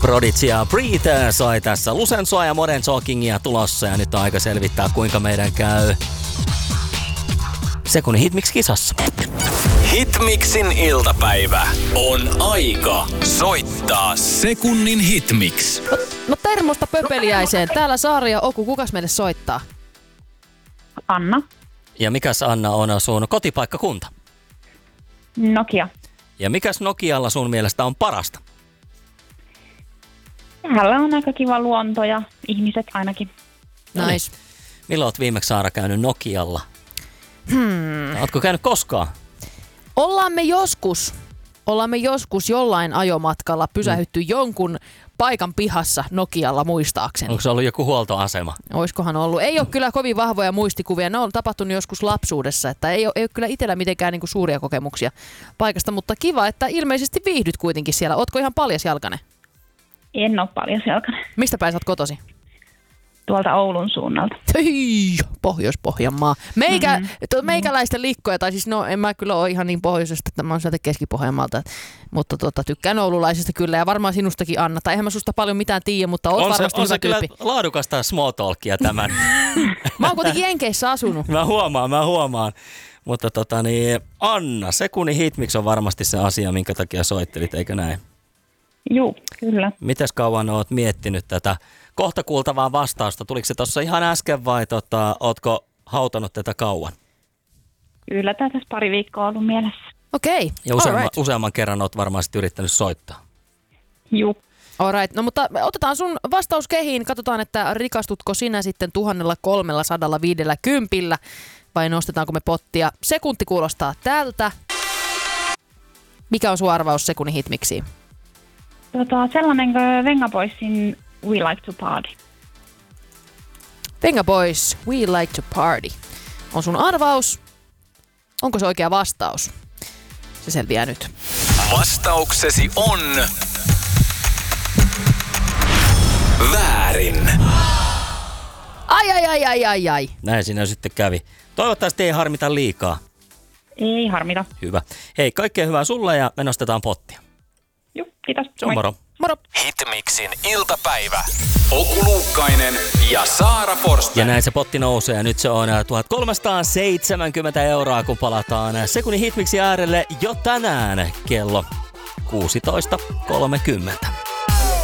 Prodigy ja Breathe soi tässä Lucensoa ja Modern Talkingia tulossa ja nyt on aika selvittää kuinka meidän käy sekunnin Hitmix-kisassa. Hitmixin iltapäivä on aika soittaa sekunnin Hitmix. No termosta pöpeliäiseen. Täällä Saari ja Oku, kukas meille soittaa? Anna. Ja mikäs Anna on sun kotipaikkakunta? Nokia. Ja mikäs Nokialla sun mielestä on parasta? Täällä on aika kiva luonto ja ihmiset ainakin. Nice. Milloin oot viimeksi Saara käynyt Nokialla? Ootko käynyt koskaan? Ollaan me joskus jollain ajomatkalla pysähytty jonkun paikan pihassa Nokialla muistaakseni. Onko se ollut joku huoltoasema? Oiskohan ollut. Ei ole kyllä kovin vahvoja muistikuvia. Ne on tapahtunut joskus lapsuudessa, että ei ole kyllä itsellä mitenkään niinku suuria kokemuksia paikasta, mutta kiva, että ilmeisesti viihdyt kuitenkin siellä. Ootko ihan paljasjalkainen? En ole paljon selkäinen. Mistä päin sä oot kotosi? Tuolta Oulun suunnalta. Hyi, Pohjois-Pohjanmaa. Meikäläisten liikkoja, tai siis no en mä kyllä ole ihan niin pohjoisesta, että mä oon sieltä Keski-Pohjanmaalta, mutta tykkään oululaisista kyllä ja varmaan sinustakin Anna. Tai eihän mä susta paljon mitään tiedä, mutta oot varmasti hyvä tyyppi. On se kyllä laadukasta small talkia tämän. Mä oon kuitenkin Jenkeissä asunut. Mä huomaan. Mutta Anna, sekunnin Hitmix on varmasti se asia, minkä takia soittelit, eikö näin? Juu, kyllä. Mites kauan oot miettinyt tätä kohta kuultavaa vastausta? Tuliko se tuossa ihan äsken vai ootko hautanut tätä kauan? Kyllä tässä pari viikkoa ollut mielessä. Okei, ja useamman kerran oot varmasti yrittänyt soittaa. Juu. Alright, no mutta otetaan sun vastaus kehiin. Katsotaan, että rikastutko sinä sitten 1350 vai nostetaanko me pottia. Sekunti kuulostaa tältä. Mikä on sun arvaus sekunnin Hitmixiin? Sellainen kuin Venga Boysin We Like to Party. Venga Boys, We Like to Party on sun arvaus. Onko se oikea vastaus? Se selviää nyt. Vastauksesi on väärin. Ai. Näin siinä sitten kävi. Toivottavasti ei harmita liikaa. Ei harmita. Hyvä. Hei, kaikkea hyvää sulle ja me nostetaan pottia. Joo, kiitos. Se on moro. Moro. Hitmixin iltapäivä. Oku Luukkainen ja Saara Forsberg. Ja näin se potti nousee ja nyt se on 1370 €, kun palataan sekunnin Hitmixin äärelle jo tänään kello 16.30.